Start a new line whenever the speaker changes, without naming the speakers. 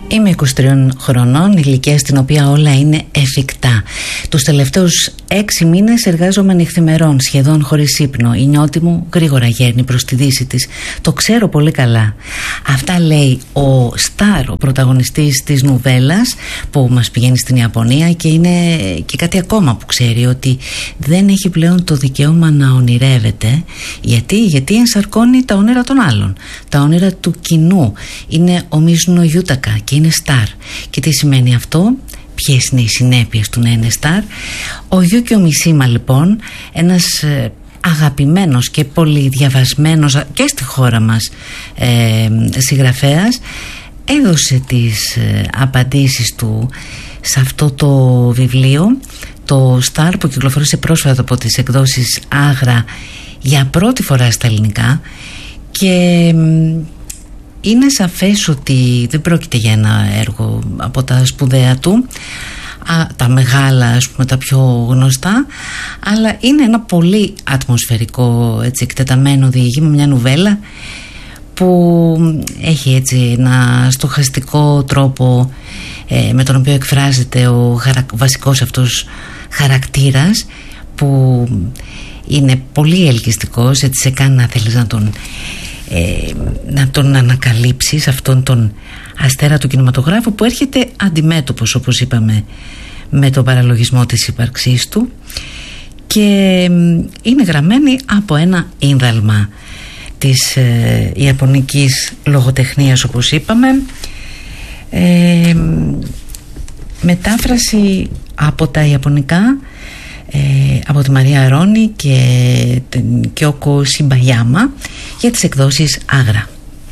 Είμαι 23 χρονών, ηλικία στην οποία όλα είναι εφικτά. Τους τελευταίους 6 μήνες εργάζομαι νυχθημερών, σχεδόν χωρίς ύπνο. Η νιώτη μου γρήγορα γέρνει προς τη δύση της. Το ξέρω πολύ καλά. Αυτά λέει ο Σταρ, ο πρωταγωνιστής της νουβέλας που μας πηγαίνει στην Ιαπωνία, και είναι και κάτι ακόμα που ξέρει, ότι δεν έχει πλέον το δικαίωμα να ονειρεύεται. Γιατί ενσαρκώνει τα όνειρα των άλλων, τα όνειρα του κοινού. Είναι ο Μίζουνο Γιούτακα και είναι Σταρ. Και τι σημαίνει αυτό? Ποιες είναι οι συνέπειες του να είναι Σταρ? Ο Γιούκιο Μισίμα, λοιπόν, ένας αγαπημένος και πολύ διαβασμένος και στη χώρα μας συγγραφέας, έδωσε τις απαντήσεις του σε αυτό το βιβλίο, το Σταρ, που κυκλοφορήσε πρόσφατα από τις εκδόσεις Άγρα για πρώτη φορά στα ελληνικά. Και είναι σαφές ότι δεν πρόκειται για ένα έργο από τα σπουδαία του, τα μεγάλα, ας πούμε, τα πιο γνωστά, αλλά είναι ένα πολύ ατμοσφαιρικό, έτσι, εκτεταμένο διηγήμα, μια νουβέλα που έχει έτσι ένα στοχαστικό τρόπο με τον οποίο εκφράζεται ο βασικός αυτός χαρακτήρας, που είναι πολύ ελκυστικός, έτσι σε κάνει να θέλεις να τον ανακαλύψεις, αυτόν τον αστέρα του κινηματογράφου που έρχεται αντιμέτωπος, όπως είπαμε, με τον παραλογισμό της ύπαρξής του, και είναι γραμμένη από ένα ίνδαλμα της ιαπωνικής λογοτεχνίας, όπως είπαμε, μετάφραση από τα ιαπωνικά από τη Μαρία Ρόνη και την Κιόκο Σιμπαγιάμα για τις εκδόσεις Άγρα.